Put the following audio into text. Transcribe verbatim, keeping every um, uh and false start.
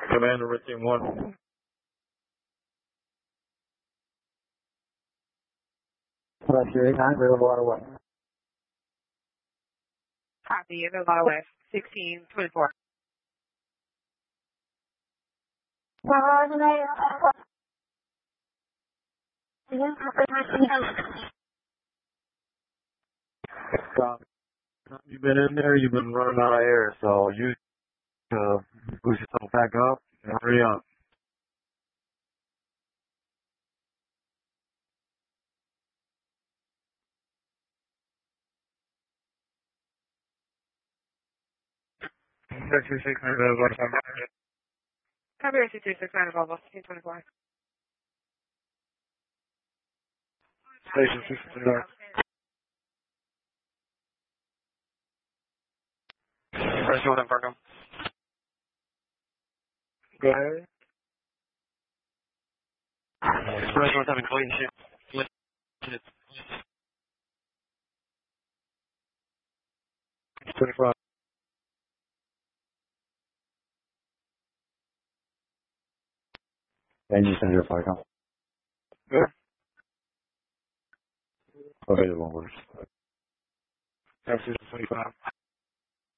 Commander Richard one. Roger, eight nine, River Water West. Copy, River Water West, sixteen twenty-four. Stop. You've been in there, you've been running out of air, so you uh, boost yourself back up and hurry up. Six six nine Copy, Richard two six nine, available, sixteen twenty-four. Station six six nine. Rescue one Inferno. Go ahead. Rescue one having clean shit. twenty-five. Engine Center Flight Count. Good. Okay, the one works. That's twenty-five.